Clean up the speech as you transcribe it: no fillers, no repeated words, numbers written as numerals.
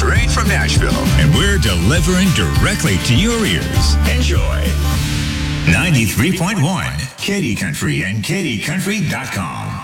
straight from Nashville. And we're delivering directly to your ears. Enjoy. 93.1 Katy Country and KatyCountry.com.